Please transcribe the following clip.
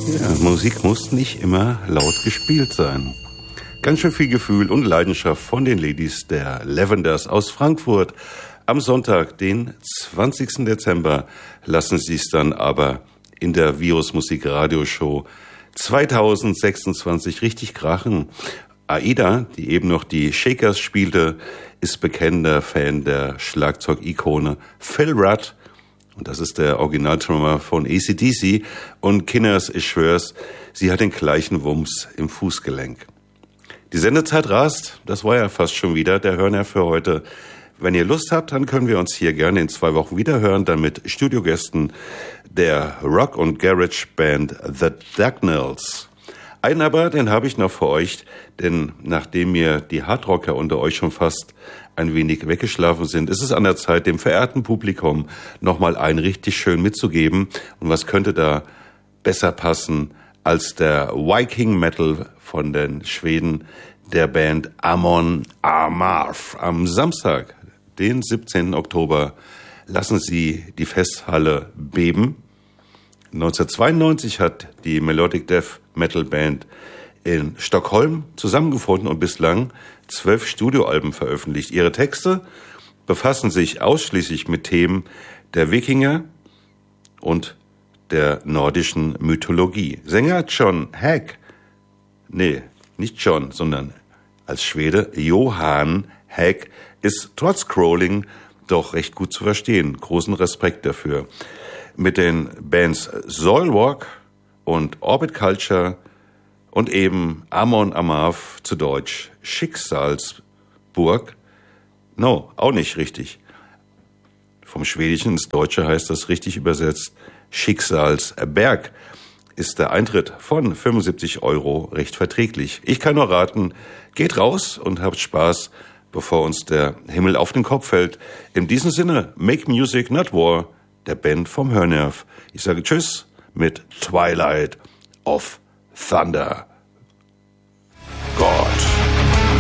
Ja, Musik muss nicht immer laut gespielt sein. Ganz schön viel Gefühl und Leidenschaft von den Ladies der Lavenders aus Frankfurt. Am Sonntag, den 20. Dezember, lassen sie es dann aber in der Virus Musik Radioshow 2026 richtig krachen. Aida, die eben noch die Shakers spielte, ist bekennender Fan der Schlagzeugikone Phil Rudd. Und das ist der Originaltrummer von AC/DC. Und Kinners, ich schwör's, sie hat den gleichen Wumms im Fußgelenk. Die Sendezeit rast, das war ja fast schon wieder der Hörner für heute. Wenn ihr Lust habt, dann können wir uns hier gerne in 2 Wochen wieder hören, dann mit Studiogästen der Rock- und Garage-Band The Dagnalls. Einen aber, den habe ich noch für euch, denn nachdem mir die Hardrocker unter euch schon fast ein wenig weggeschlafen sind, ist es an der Zeit, dem verehrten Publikum nochmal einen richtig schön mitzugeben. Und was könnte da besser passen als der Viking Metal von den Schweden, der Band Amon Amarth. Am Samstag, den 17. Oktober, lassen sie die Festhalle beben. 1992 hat die Melodic Death Metal Band in Stockholm zusammengefunden und bislang 12 Studioalben veröffentlicht. Ihre Texte befassen sich ausschließlich mit Themen der Wikinger und der nordischen Mythologie. Sänger John Hägg, nicht John, sondern als Schwede Johan Hägg, ist trotz Crawling doch recht gut zu verstehen. Großen Respekt dafür. Mit den Bands Soilwalk und Orbit Culture und eben Amon Amarth, zu Deutsch Schicksalsburg. No, auch nicht richtig. Vom Schwedischen ins Deutsche heißt das richtig übersetzt Schicksalsberg. Ist der Eintritt von 75 € recht verträglich. Ich kann nur raten, geht raus und habt Spaß, bevor uns der Himmel auf den Kopf fällt. In diesem Sinne, Make Music Not War, der Band vom Hörnerv. Ich sage Tschüss mit Twilight of Thunder.